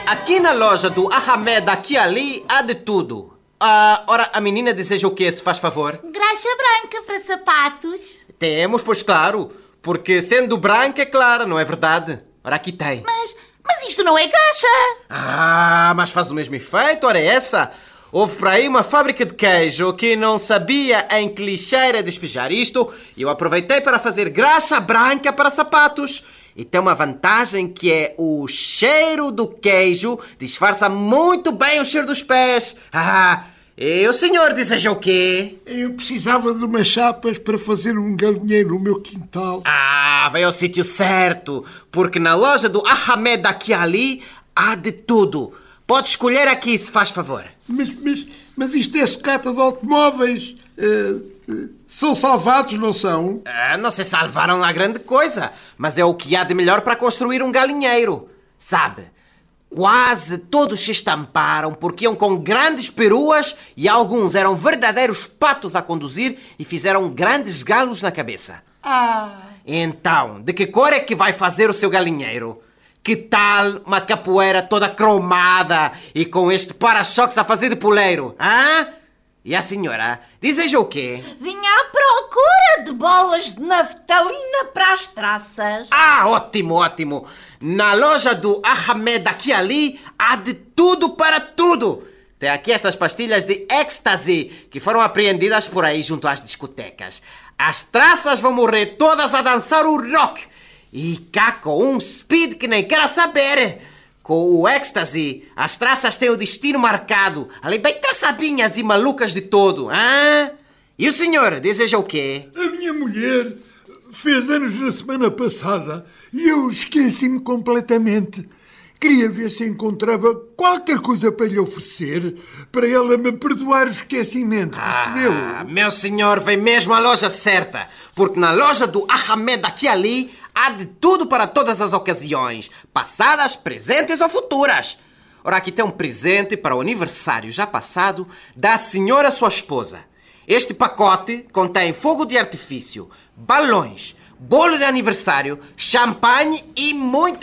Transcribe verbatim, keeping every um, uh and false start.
Aqui na loja do Ahmed aqui ali há de tudo. Ah, ora, a menina deseja o quê, se faz favor? Graxa branca para sapatos. Temos, pois claro. Porque sendo branca é clara, não é verdade? Ora, aqui tem. Mas, mas isto não é graxa. Ah, mas faz o mesmo efeito, ora é essa. Houve por aí uma fábrica de queijo que não sabia em que lixeira despejar isto e eu aproveitei para fazer graxa branca para sapatos. E tem uma vantagem que é o cheiro do queijo disfarça muito bem o cheiro dos pés. Ah, e o senhor deseja o quê? Eu precisava de umas chapas para fazer um galinheiro no meu quintal. Ah, veio ao sítio certo, porque na loja do Ahmed aqui ali há de tudo. Pode escolher aqui, se faz favor. Mas, mas, mas isto é sucata de automóveis. Uh, uh, são salvados, não são? Ah, não se salvaram lá grande coisa, mas é o que há de melhor para construir um galinheiro. Sabe, quase todos se estamparam porque iam com grandes peruas e alguns eram verdadeiros patos a conduzir e fizeram grandes galos na cabeça. Ah. Então, de que cor é que vai fazer o seu galinheiro? Que tal uma capoeira toda cromada e com este para-choques a fazer de poleiro? Hã? E a senhora deseja o quê? Vinha à procura de bolas de naftalina para as traças. Ah, ótimo, ótimo. Na loja do Ahmed aqui ali há de tudo para tudo. Tem aqui estas pastilhas de ecstasy que foram apreendidas por aí junto às discotecas. As traças vão morrer todas a dançar o rock. E cá com um speed que nem quero saber. Com o ecstasy, as traças têm o destino marcado. Ali bem traçadinhas e malucas de todo. Hã? E o senhor deseja o quê? A minha mulher fez anos na semana passada e eu esqueci-me completamente. Queria ver se encontrava qualquer coisa para lhe oferecer, para ela me perdoar o esquecimento, percebeu? Ah, meu senhor, vem mesmo à loja certa. Porque na loja do Ahmed aqui ali há de tudo para todas as ocasiões, passadas, presentes ou futuras. Ora, aqui tem um presente para o aniversário já passado da senhora sua esposa. Este pacote contém fogo de artifício, balões, bolo de aniversário, champanhe e muita